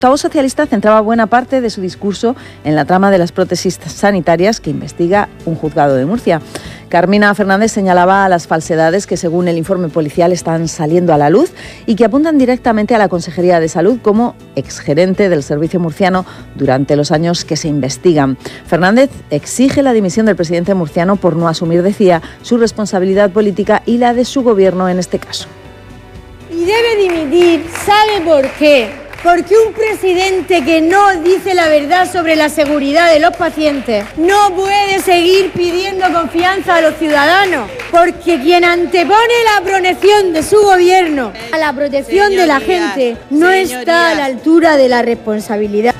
La voz socialista centraba buena parte de su discurso en la trama de las prótesis sanitarias que investiga un juzgado de Murcia. Carmina Fernández señalaba las falsedades que, según el informe policial, están saliendo a la luz y que apuntan directamente a la Consejería de Salud como exgerente del servicio murciano durante los años que se investigan. Fernández exige la dimisión del presidente murciano por no asumir, decía, su responsabilidad política y la de su gobierno en este caso. Y debe dimitir, ¿sabe por qué? Porque un presidente que no dice la verdad sobre la seguridad de los pacientes no puede seguir pidiendo confianza a los ciudadanos, porque quien antepone la protección de su gobierno a la protección de la gente no está a la altura de la responsabilidad.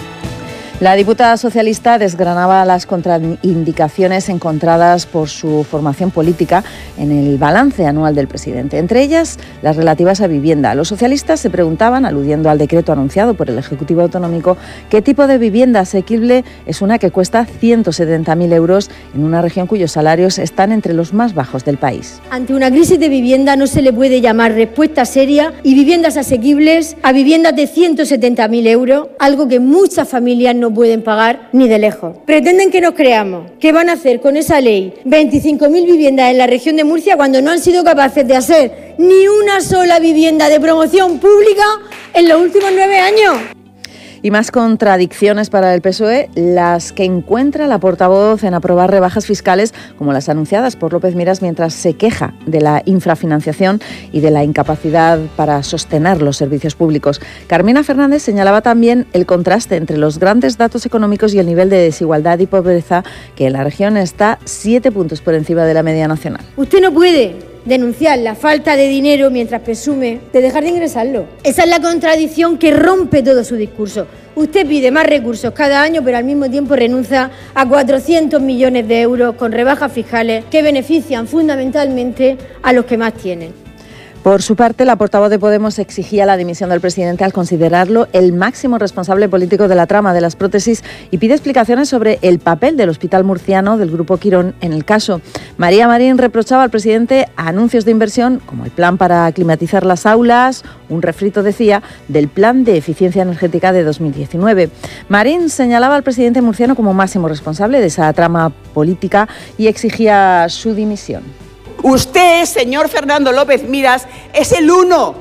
La diputada socialista desgranaba las contraindicaciones encontradas por su formación política en el balance anual del presidente, entre ellas las relativas a vivienda. Los socialistas se preguntaban, aludiendo al decreto anunciado por el Ejecutivo Autonómico, qué tipo de vivienda asequible es una que cuesta 170.000 euros en una región cuyos salarios están entre los más bajos del país. Ante una crisis de vivienda no se le puede llamar respuesta seria y viviendas asequibles a viviendas de 170.000 euros, algo que muchas familias no pueden pagar ni de lejos. Pretenden que nos creamos que van a hacer con esa ley 25.000 viviendas en la región de Murcia cuando no han sido capaces de hacer ni una sola vivienda de promoción pública en los últimos 9 años. Y más contradicciones para el PSOE, las que encuentra la portavoz en aprobar rebajas fiscales como las anunciadas por López Miras mientras se queja de la infrafinanciación y de la incapacidad para sostener los servicios públicos. Carmina Fernández señalaba también el contraste entre los grandes datos económicos y el nivel de desigualdad y pobreza, que en la región está 7 puntos por encima de la media nacional. Usted no puede denunciar la falta de dinero mientras presume de dejar de ingresarlo. Esa es la contradicción que rompe todo su discurso. Usted pide más recursos cada año, pero al mismo tiempo renuncia a 400 millones de euros con rebajas fiscales que benefician fundamentalmente a los que más tienen. Por su parte, la portavoz de Podemos exigía la dimisión del presidente al considerarlo el máximo responsable político de la trama de las prótesis y pide explicaciones sobre el papel del Hospital Murciano del Grupo Quirón en el caso. María Marín reprochaba al presidente anuncios de inversión como el plan para climatizar las aulas, un refrito, decía, del plan de eficiencia energética de 2019. Marín señalaba al presidente murciano como máximo responsable de esa trama política y exigía su dimisión. Usted, señor Fernando López Miras, es el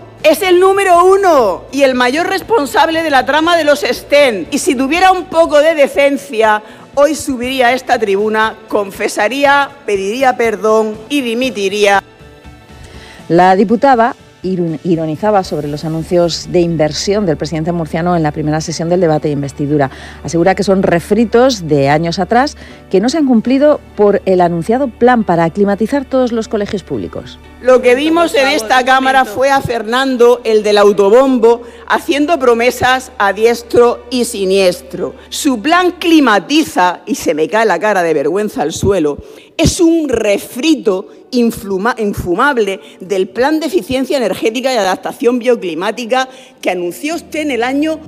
número uno y el mayor responsable de la trama de los STEN. Y si tuviera un poco de decencia, hoy subiría a esta tribuna, confesaría, pediría perdón y dimitiría. La diputada ironizaba sobre los anuncios de inversión del presidente murciano en la primera sesión del debate de investidura. Asegura que son refritos de años atrás que no se han cumplido por el anunciado plan para climatizar todos los colegios públicos. Lo que vimos en esta Cámara fue a Fernando, el del autobombo, haciendo promesas a diestro y siniestro. Su plan climatiza, y se me cae la cara de vergüenza al suelo, es un refrito infumable del plan de eficiencia energética y adaptación bioclimática que anunció usted en el año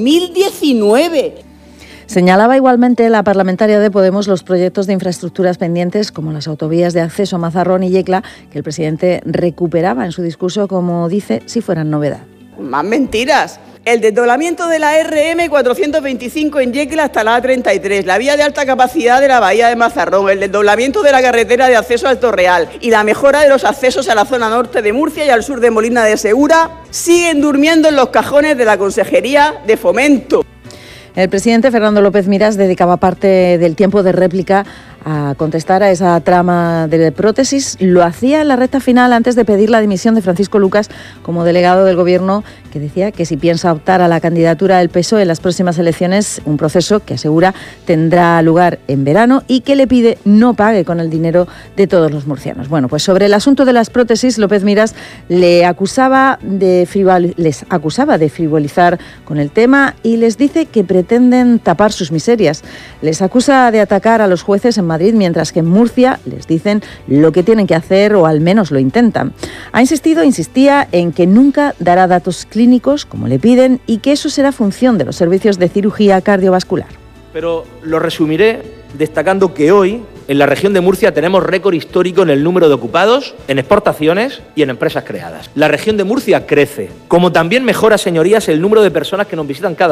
2019. Señalaba igualmente la parlamentaria de Podemos los proyectos de infraestructuras pendientes como las autovías de acceso a Mazarrón y Yecla, que el presidente recuperaba en su discurso, como dice, si fueran novedad. Más mentiras. El desdoblamiento de la RM 425 en Yecla hasta la A33, la vía de alta capacidad de la bahía de Mazarrón, el desdoblamiento de la carretera de acceso al Torreal y la mejora de los accesos a la zona norte de Murcia y al sur de Molina de Segura siguen durmiendo en los cajones de la Consejería de Fomento. El presidente Fernando López Miras dedicaba parte del tiempo de réplica a contestar a esa trama de prótesis. Lo hacía en la recta final antes de pedir la dimisión de Francisco Lucas como delegado del Gobierno, que decía que si piensa optar a la candidatura del PSOE en las próximas elecciones, un proceso que asegura tendrá lugar en verano y que le pide no pague con el dinero de todos los murcianos. Bueno, pues sobre el asunto de las prótesis, López Miras les acusaba de frivolizar con el tema y les dice que pretenden tapar sus miserias. Les acusa de atacar a los jueces en Madrid, mientras que en Murcia les dicen lo que tienen que hacer o al menos lo intentan. Insistía en que nunca dará datos clínicos como le piden y que eso será función de los servicios de cirugía cardiovascular. Pero lo resumiré destacando que hoy En la región de Murcia tenemos récord histórico en el número de ocupados, en exportaciones y en empresas creadas. La región de Murcia crece, como también mejora, señorías, el número de personas que nos visitan cada